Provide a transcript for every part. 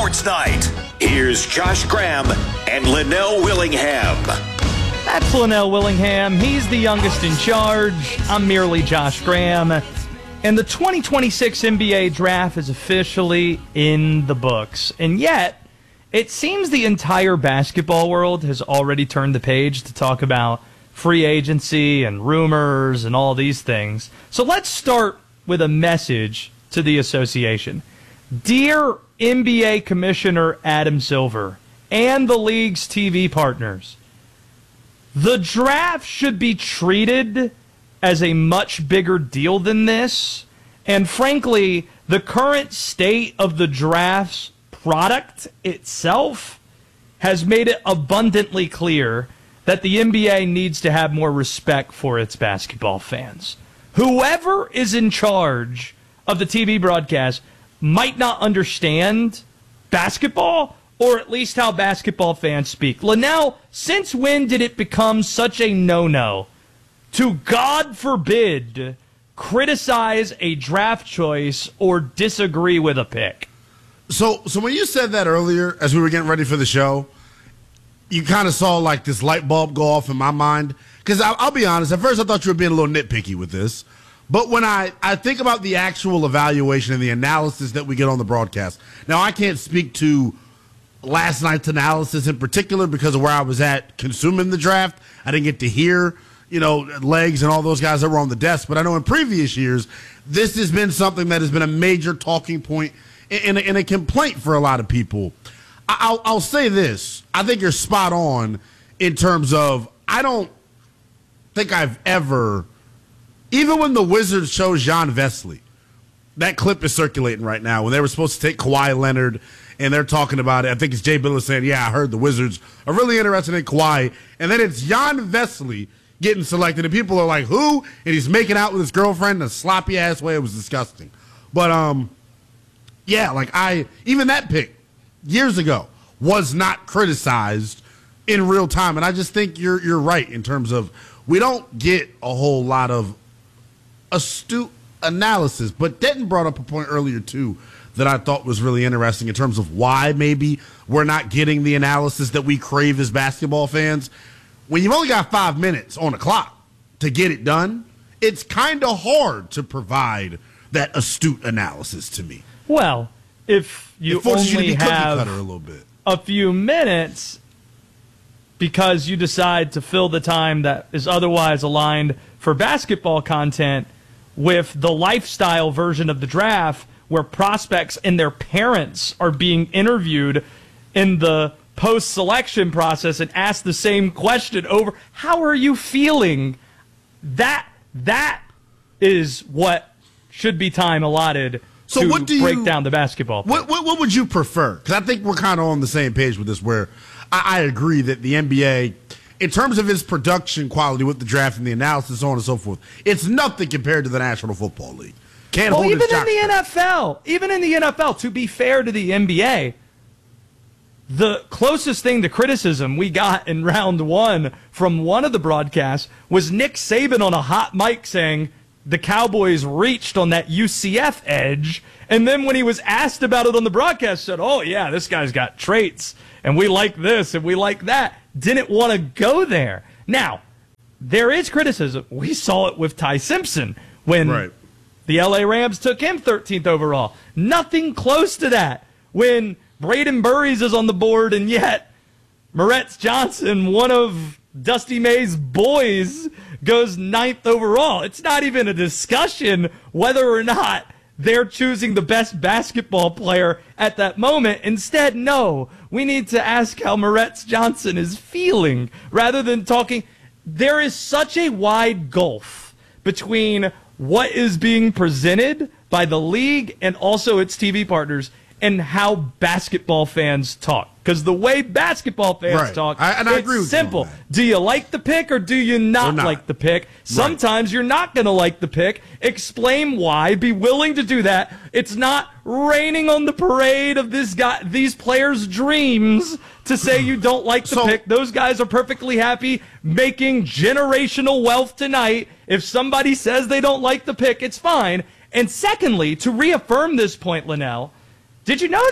Sports Night. Here's Josh Graham and Linnell Willingham. That's Linnell Willingham. He's the youngest in charge. I'm merely Josh Graham. And the 2026 NBA draft is officially in the books. And yet, it seems the entire basketball world has already turned the page to talk about free agency and rumors and all these things. So let's start with a message to the association. Dear NBA Commissioner Adam Silver and the league's TV partners, the draft should be treated as a much bigger deal than this. And frankly, the current state of the draft's product itself has made it abundantly clear that the NBA needs to have more respect for its basketball fans. Whoever is in charge of the TV broadcast might not understand basketball, or at least how basketball fans speak. Linnell, since when did it become such a no-no to, God forbid, criticize a draft choice or disagree with a pick? So when you said that earlier, as we were getting ready for the show, you kind of saw like this light bulb go off in my mind. Because I'll be honest, at first I thought you were being a little nitpicky with this. But when I think about the actual evaluation and the analysis that we get on the broadcast, now I can't speak to last night's analysis in particular because of where I was at consuming the draft. I didn't get to hear, Legs and all those guys that were on the desk. But I know in previous years, this has been something that has been a major talking point and a complaint for a lot of people. I'll say this. I think you're spot on in terms of I don't think I've ever, even when the Wizards chose John Vesley, that clip is circulating right now when they were supposed to take Kawhi Leonard, and they're talking about it. I think it's Jay Bilas saying, yeah, I heard the Wizards are really interested in Kawhi. And then it's John Vesley getting selected, and people are like, who? And he's making out with his girlfriend in a sloppy-ass way. It was disgusting. But, even that pick years ago was not criticized in real time. And I just think you're right in terms of we don't get a whole lot of astute analysis. But Denton brought up a point earlier, too, that I thought was really interesting in terms of why maybe we're not getting the analysis that we crave as basketball fans. When you've only got 5 minutes on the clock to get it done, it's kind of hard to provide that astute analysis to me. Well, if you only have a little bit. A few minutes because you decide to fill the time that is otherwise aligned for basketball content with the lifestyle version of the draft where prospects and their parents are being interviewed in the post-selection process and asked the same question over, how are you feeling? That is what should be time allotted to break down the basketball. What would you prefer? Because I think we're kind of on the same page with this, where I agree that the NBA, in terms of its production quality with the draft and the analysis, so on and so forth, it's nothing compared to the National Football League. Even in the NFL, to be fair to the NBA, the closest thing to criticism we got in round one from one of the broadcasts was Nick Saban on a hot mic saying the Cowboys reached on that UCF edge, and then when he was asked about it on the broadcast, said, oh, yeah, this guy's got traits, and we like this, and we like that. Didn't want to go there. Now, there is criticism. We saw it with Ty Simpson when the L.A. Rams took him 13th overall. Nothing close to that when Braden Burries is on the board, and yet Moretz Johnson, one of Dusty May's boys, goes 9th overall. It's not even a discussion whether or not they're choosing the best basketball player at that moment. Instead, no, we need to ask how Moretz Johnson is feeling rather than talking. There is such a wide gulf between what is being presented by the league and also its TV partners and how basketball fans talk. Because the way basketball fans talk, I agree with simple. You on that. Do you like the pick or do you not like the pick? Sometimes you're not going to like the pick. Explain why. Be willing to do that. It's not raining on the parade of these players' dreams to say you don't like the pick. Those guys are perfectly happy making generational wealth tonight. If somebody says they don't like the pick, it's fine. And secondly, to reaffirm this point, Linnell, did you notice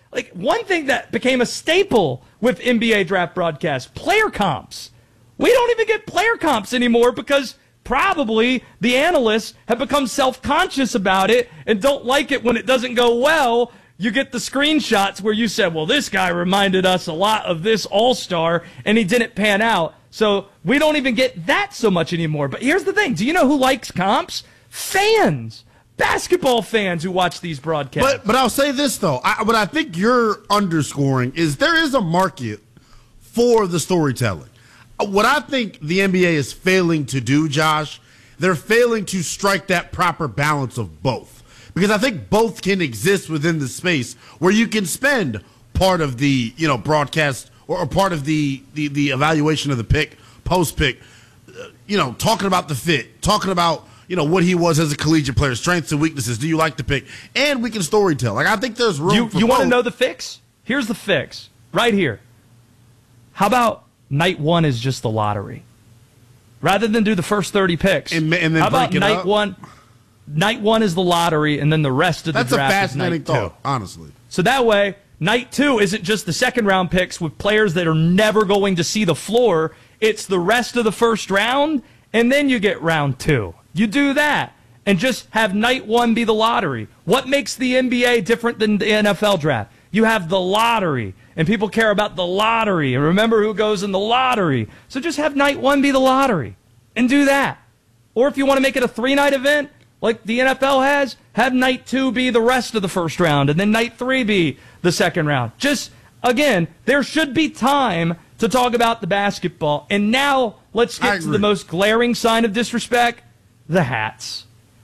Like, one thing that became a staple with NBA draft broadcasts, player comps. We don't even get player comps anymore because probably the analysts have become self-conscious about it and don't like it when it doesn't go well. You get the screenshots where you said, well, this guy reminded us a lot of this all-star, and he didn't pan out. So we don't even get that so much anymore. But here's the thing. Do you know who likes comps? Fans. Basketball fans who watch these broadcasts. But I'll say this, though. What I think you're underscoring is there is a market for the storytelling. What I think the NBA is failing to do, Josh, they're failing to strike that proper balance of both. Because I think both can exist within the space where you can spend part of the broadcast or part of the evaluation of the pick, post-pick, talking about the fit, talking about what he was as a collegiate player, strengths and weaknesses. Do you like the pick? And we can storytell. Like, I think there's room for you want to both. know the fix? Here's the fix right here. How about night one is just the lottery? Rather than do the first 30 picks. And then how about break it night up? one? Night one is the lottery, and then the rest of the That's a draft fascinating is night thought, honestly. So that way, night two isn't just the second-round picks with players that are never going to see the floor. It's the rest of the first round, and then you get round two. You do that, and just have night one be the lottery. What makes the NBA different than the NFL draft? You have the lottery, and people care about the lottery, and remember who goes in the lottery. So just have night one be the lottery, and do that. Or if you want to make it a 3-night event, like the NFL has, have night two be the rest of the first round, and then night three be the second round. Just, again, there should be time to talk about the basketball. And now, let's get to the most glaring sign of disrespect, the hats.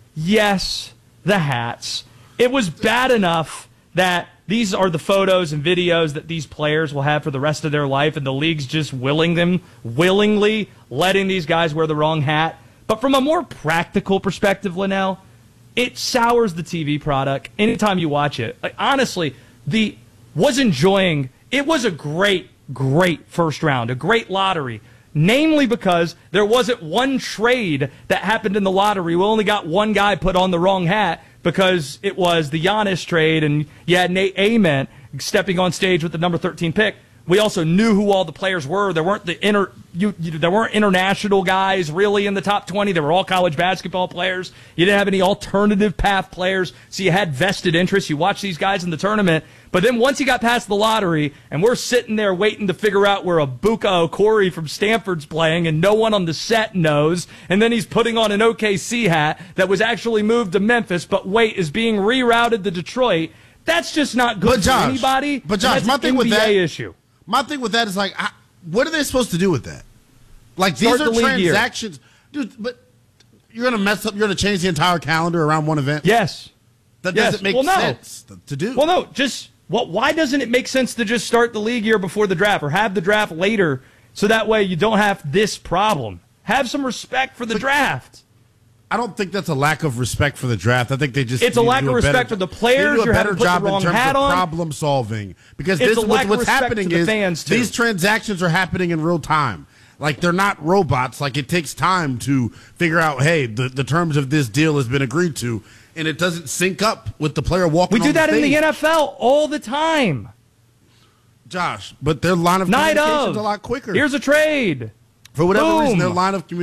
Yes, the hats. It was bad enough that these are the photos and videos that these players will have for the rest of their life, and the league's just willingly letting these guys wear the wrong hat. But from a more practical perspective, Linnell, it sours the TV product anytime you watch it. Like, honestly, it was a great first round, a great lottery, namely because there wasn't one trade that happened in the lottery. We only got one guy put on the wrong hat because it was the Giannis trade, and you had Nate Ament stepping on stage with the number 13 pick. We also knew who all the players were. There weren't there weren't international guys really in the top 20. They were all college basketball players. You didn't have any alternative path players, so you had vested interests. You watched these guys in the tournament. But then once you got past the lottery, and we're sitting there waiting to figure out where Ibuka Okori from Stanford's playing, and no one on the set knows, and then he's putting on an OKC hat that was actually moved to Memphis, but wait, is being rerouted to Detroit. That's just not good for anybody. But Josh, my thing with that issue. My thing with that is, like, what are they supposed to do with that? Like, these are transactions. Dude, but you're going to mess up, you're going to change the entire calendar around one event? Yes. That doesn't make sense to do. Well, no, why doesn't it make sense to just start the league year before the draft or have the draft later so that way you don't have this problem? Have some respect for the draft. I don't think that's a lack of respect for the draft. I think they just it's a lack of respect for the players. They do a better job in terms of problem solving because what's happening is these transactions are happening in real time. Like, they're not robots. Like, it takes time to figure out, hey, the terms of this deal has been agreed to, and it doesn't sync up with the player walking. We do that in the NFL all the time, Josh. But their line of communication is a lot quicker. Here's a trade. For whatever reason, their line of communication